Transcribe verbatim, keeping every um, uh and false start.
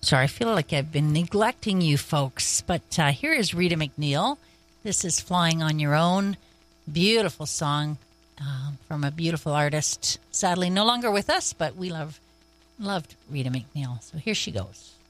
Sorry, I feel like I've been neglecting you folks, but uh, here is Rita McNeil. This is Flying on Your Own. Beautiful song uh, from a beautiful artist. Sadly, no longer with us, but we love loved Rita McNeil. So here she goes.